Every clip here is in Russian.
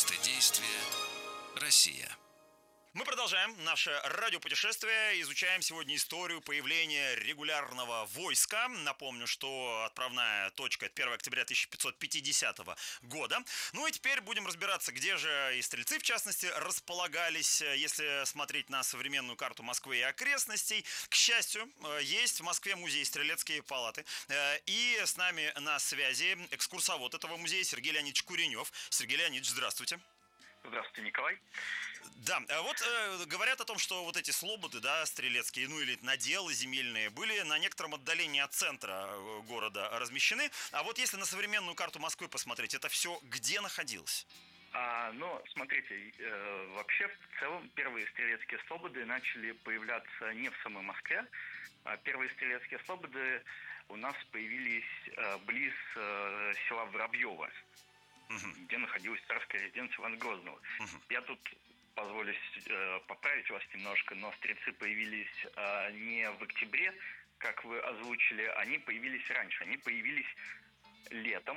Место действия – Россия. Мы продолжаем наше радиопутешествие. Изучаем сегодня историю появления регулярного войска. Напомню, что отправная точка – это 1 октября 1550 года. Ну и теперь будем разбираться, где же и стрельцы, в частности, располагались, если смотреть на современную карту Москвы и окрестностей. К счастью, есть в Москве музей «Стрелецкие палаты». И с нами на связи экскурсовод этого музея Сергей Леонидович Куренев. Сергей Леонидович, здравствуйте. Здравствуйте, Николай. Да, вот говорят о том, что вот эти слободы, да, стрелецкие, ну или наделы земельные, были на некотором отдалении от центра города размещены. А вот если на современную карту Москвы посмотреть, это все где находилось? Смотрите, вообще в целом первые стрелецкие слободы начали появляться не в самой Москве. Первые стрелецкие слободы у нас появились близ села Воробьево, где находилась царская резиденция Ивана Грозного. Я тут позволю поправить вас немножко, но стрельцы появились не в октябре, как вы озвучили, они появились раньше. Они появились летом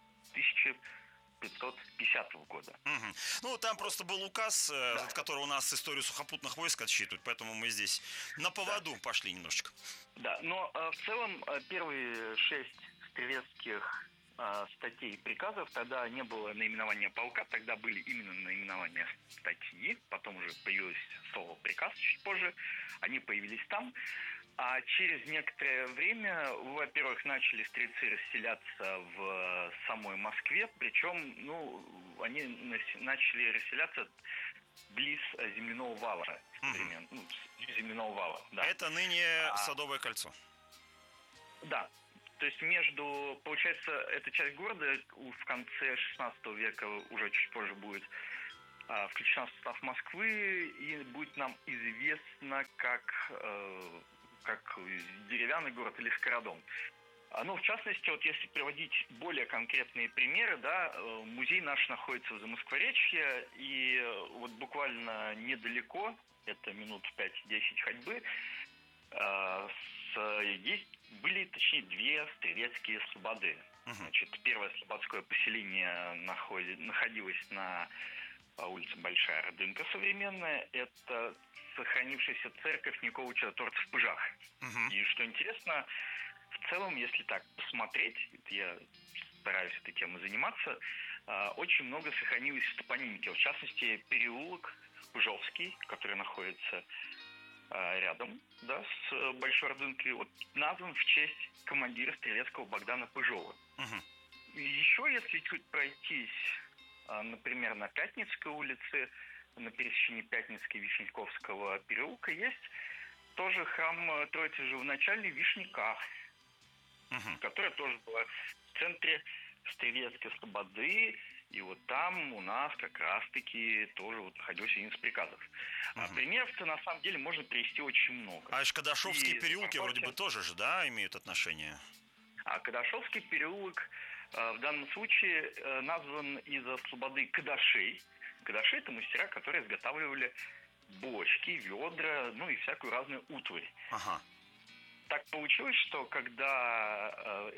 1550 года. Ну, там просто был указ, от которого у нас историю сухопутных войск отсчитывают, поэтому мы здесь на поводу пошли немножечко. Да, но в целом первые 6 стрелецких статей и приказов, тогда не было наименования полка, тогда были именно наименования статьи, потом уже появилось слово «приказ» чуть позже, они появились там. А через некоторое время, во-первых, начали стрельцы расселяться в самой Москве, причем, они начали расселяться близ земляного вала, земляного вала. Да. Это ныне Садовое кольцо. Да. То есть получается, эта часть города в конце 16 века, уже чуть позже будет включена в состав Москвы, и будет нам известно как деревянный город или скородом. В частности, вот если приводить более конкретные примеры, да, музей наш находится в Замоскворечье, и вот буквально недалеко, это минут 5-10 ходьбы, были, точнее, 2 стрелецкие слободы. Значит, первое слободское поселение находилось на улице Большая Ордынка современная. Это сохранившаяся церковь Николы Чудотворца в Пыжах. И что интересно, в целом, если так посмотреть, я стараюсь этой темой заниматься, очень много сохранилось в топонимике. В частности, переулок Пыжовский, который находится рядом, да, с Большой Ордынкой, назван в честь командира Стрелецкого Богдана Пыжова. Еще, если чуть пройтись, например, на Пятницкой улице, на пересечении Пятницкой и Вишеньковского переулка, есть тоже храм Троицы Живоначальной Вишняка, которая тоже была в центре Стрелецкой слободы. И вот там у нас как раз-таки тоже находился один из приказов. Примеров-то на самом деле можно привести очень много. А Кадашовские переулки вроде бы тоже же, да, имеют отношение? Кадашовский переулок в данном случае назван из-за слободы кадашей. Кадаши – это мастера, которые изготавливали бочки, ведра, и всякую разную утварь. Так получилось, что когда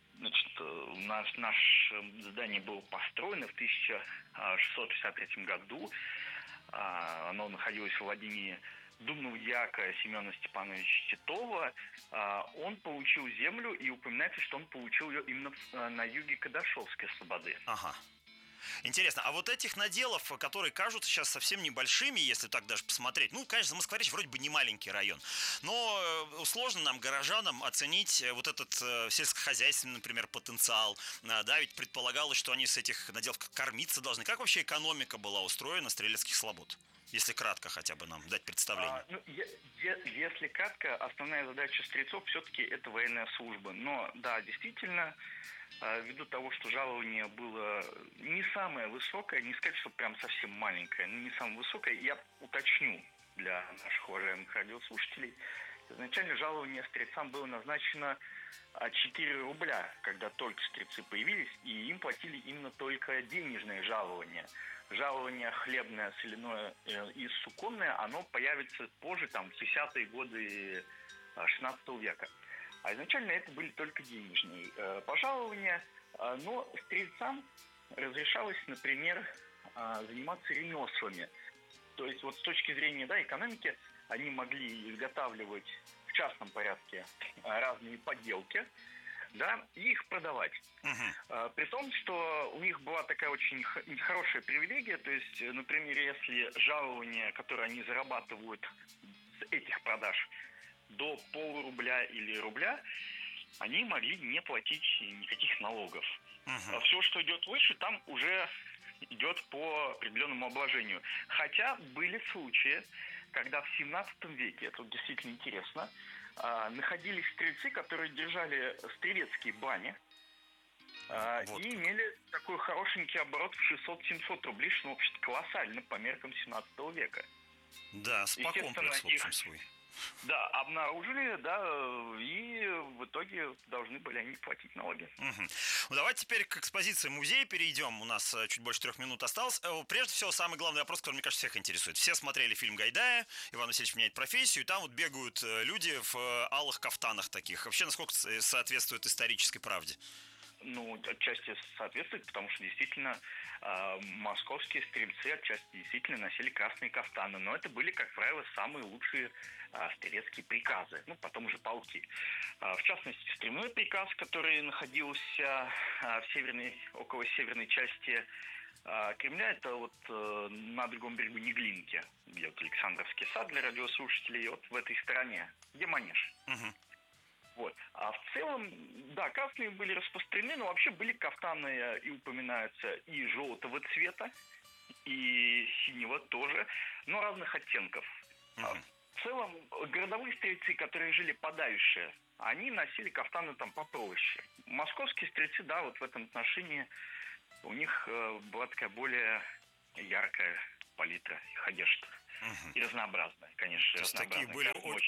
наше здание было построено в 1653 году. Оно находилось в владении думного дьяка Семена Степановича Титова. Он получил землю, и упоминается, что он получил ее именно на юге Кадашовской слободы. Интересно, а вот этих наделов, которые кажутся сейчас совсем небольшими, если так даже посмотреть, конечно, Замоскворечье вроде бы не маленький район, но сложно нам, горожанам, оценить вот этот сельскохозяйственный, например, потенциал, да, ведь предполагалось, что они с этих наделов кормиться должны. Как вообще экономика была устроена Стрелецких слобод? Если кратко хотя бы нам дать представление. Если кратко, основная задача стрельцов все-таки это военная служба. Но да, действительно, ввиду того, что жалование было не самое высокое, не сказать, что прям совсем маленькое, но не самое высокое, я уточню для наших уважаемых радиослушателей. Изначально жалование стрельцам было назначено 4 рубля, когда только стрельцы появились, и им платили именно только денежное жалование. Жалование хлебное, соляное и суконное, оно появится позже, в 50-е годы 16 века. А изначально это были только денежные пожалования, но стрельцам разрешалось, например, заниматься ремеслами. То есть вот с точки зрения, да, экономики, они могли изготавливать в частном порядке разные поделки, да, и их продавать. При том, что у них была такая очень хорошая привилегия, то есть, например, если жалование, которое они зарабатывают с этих продаж, до полурубля или рубля, они могли не платить никаких налогов. А все, что идет выше, там уже идет по определенному обложению. Хотя были случаи, когда в 17 веке, это действительно интересно, находились стрельцы, которые держали стрелецкие бани, и имели такой хорошенький оборот в 600-700 рублей, что, в общем-то, колоссально по меркам 17 века. Да, спа-комплекс, в общем, свой. Да, обнаружили, да, и в итоге должны были они платить налоги. Ну, давайте теперь к экспозиции музея перейдем. У нас чуть больше 3 минут осталось. Прежде всего, самый главный вопрос, который, мне кажется, всех интересует. Все смотрели фильм Гайдая «Иван Васильевич меняет профессию», и там вот бегают люди в алых кафтанах таких. Вообще, насколько соответствует исторической правде? Ну, отчасти соответствует, потому что действительно московские стрельцы отчасти действительно носили красные кафтаны, но это были, как правило, самые лучшие стрелецкие приказы, ну, потом уже полки. В частности, стремной приказ, который находился около северной части Кремля, это вот на другом берегу Неглинки, где вот Александровский сад для радиослушателей, вот в этой стороне, где Манеж. Вот. А в целом, да, красные были распространены, но вообще были кафтаны, и упоминаются, и желтого цвета, и синего тоже, но разных оттенков. В целом, городовые стрельцы, которые жили подальше, они носили кафтаны там попроще. Московские стрельцы, да, вот в этом отношении у них была такая более яркая палитра их одежд. И разнообразная, конечно. То есть такие были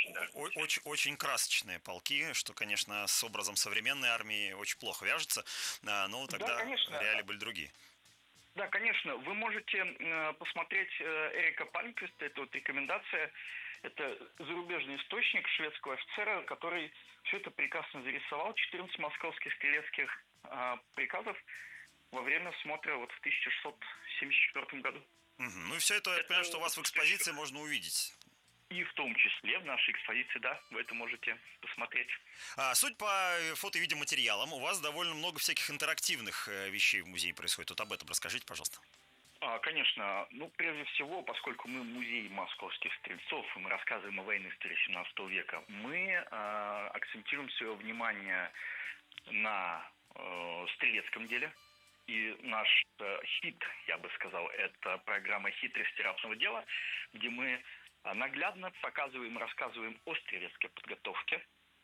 очень красочные полки, что, конечно, с образом современной армии очень плохо вяжется, но тогда реалии были другие. Да, конечно. Вы можете посмотреть Эрика Пальмквиста, это вот рекомендация, это зарубежный источник шведского офицера, который все это прекрасно зарисовал, 14 московских стрелецких приказов во время смотра вот в 1674 году. Ну и все это, я понимаю, что у вас в экспозиции можно увидеть. И в том числе в нашей экспозиции, да, вы это можете посмотреть. Суть по фото- и видеоматериалам, у вас довольно много всяких интерактивных вещей в музее происходит. Вот об этом расскажите, пожалуйста. Конечно. Ну, прежде всего, поскольку мы музей московских стрельцов, и мы рассказываем о военной истории 17 века, мы акцентируем свое внимание на стрелецком деле. И наш хит, я бы сказал, это программа «Хитрости ратного дела», где мы наглядно показываем, рассказываем о стрелецкой подготовке.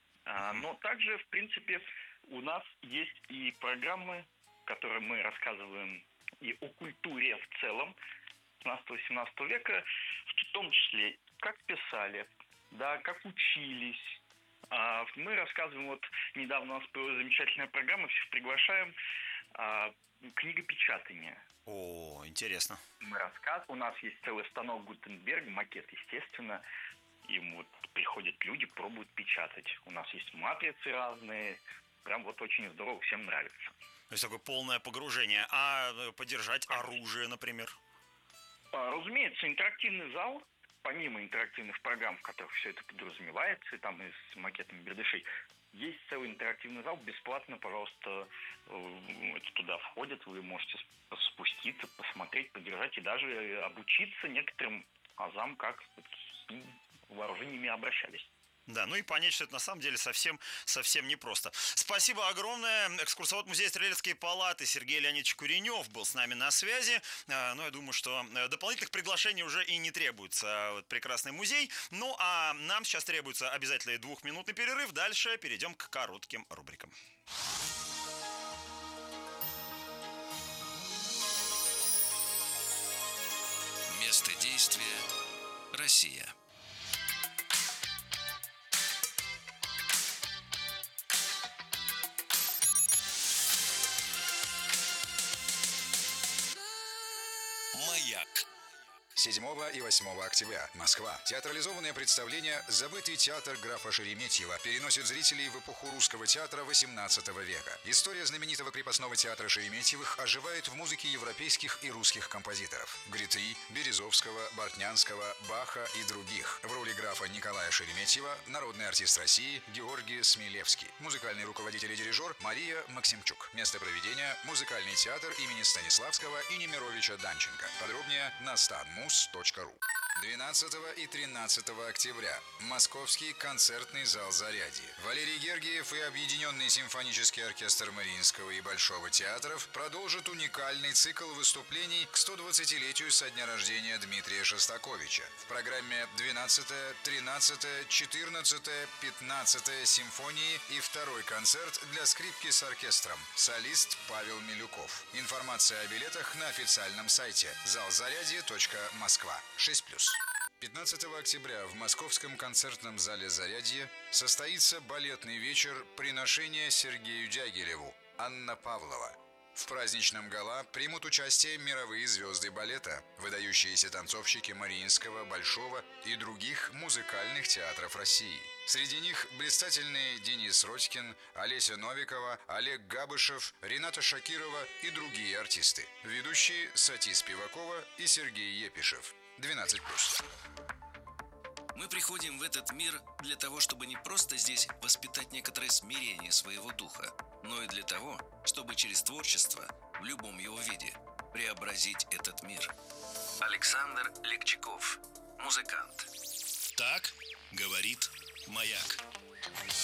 Но также, в принципе, у нас есть и программы, в которых мы рассказываем и о культуре в целом 17-18 века, в том числе, как писали, да, как учились. Мы рассказываем, вот недавно у нас была замечательная программа, всех приглашаем, книгопечатание. О, интересно. У нас есть целый станок Гутенберг, макет, естественно. И вот приходят люди, пробуют печатать. У нас есть матрицы разные. Прям вот очень здорово, всем нравится. То есть такое полное погружение. А подержать оружие, например? Разумеется, интерактивный зал, помимо интерактивных программ, в которых все это подразумевается, и там и с макетами бердышей, есть целый интерактивный зал, бесплатно, пожалуйста, туда входят, вы можете спуститься, посмотреть, подержать и даже обучиться некоторым азам, как с вооружениями обращались. Да, ну и понять, что это на самом деле совсем непросто. Спасибо огромное. Экскурсовод музея Стрелецкой палаты Сергей Леонидович Куренев был с нами на связи. Ну, я думаю, что дополнительных приглашений уже и не требуется. Вот прекрасный музей. Ну, а нам сейчас требуется обязательно 2-минутный перерыв. Дальше перейдем к коротким рубрикам. Место действия – Россия. Маяк. 7 и 8 октября. Москва. Театрализованное представление «Забытый театр графа Шереметьева» переносит зрителей в эпоху русского театра XVIII века. История знаменитого крепостного театра Шереметьевых оживает в музыке европейских и русских композиторов – Гритри, Березовского, Бортнянского, Баха и других. В роли графа Николая Шереметьева народный артист России Георгий Смилевский. Музыкальный руководитель и дирижер Мария Максимчук. Место проведения – Музыкальный театр имени Станиславского и Немировича Данченко. Подробнее на stanmus.ru. 12 и 13 октября. Московский концертный зал «Зарядье». Валерий Гергиев и Объединенный симфонический оркестр Мариинского и Большого театров продолжат уникальный цикл выступлений к 120-летию со дня рождения Дмитрия Шостаковича. В программе 12-я, 13-я, 14-я, 15-я симфонии и второй концерт для скрипки с оркестром. Солист Павел Милюков. Информация о билетах на официальном сайте залзарядье.москва. 6+. 15 октября в Московском концертном зале «Зарядье» состоится балетный вечер «Приношение Сергею Дягилеву» Анна Павлова. В праздничном гала примут участие мировые звезды балета, выдающиеся танцовщики Мариинского, Большого и других музыкальных театров России. Среди них блистательные Денис Родькин, Олеся Новикова, Олег Габышев, Рената Шакирова и другие артисты. Ведущие Сати Спивакова и Сергей Епишев. 12+. Мы приходим в этот мир для того, чтобы не просто здесь воспитать некоторое смирение своего духа, но и для того, чтобы через творчество, в любом его виде, преобразить этот мир. Александр Легчаков, музыкант. Так говорит «Маяк».